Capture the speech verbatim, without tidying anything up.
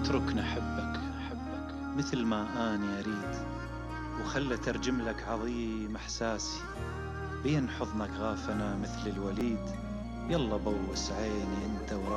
اتركني أحبك أحبك مثل ما أني أريد، وخلة ترجم لك عظيم إحساسي، بين حضنك غافنا مثل الوليد. يلا بوس عيني أنت ورا